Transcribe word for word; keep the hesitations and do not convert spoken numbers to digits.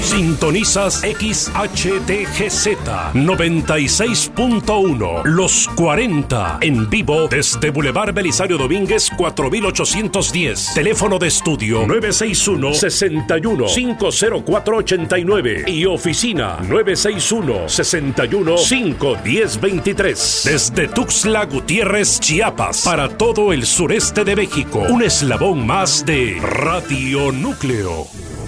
Sintonizas X H D G Z noventa y seis punto uno, Los cuarenta, en vivo desde Boulevard Belisario Domínguez cuatro mil ochocientos diez. Teléfono de estudio nueve seis uno, seis uno, cinco cero cuatro, ocho nueve y oficina nueve seis uno, seis uno, cinco uno cero, dos tres. Desde Tuxtla Gutiérrez, Chiapas, para todo el sureste de México, un eslabón más de Radio Núcleo.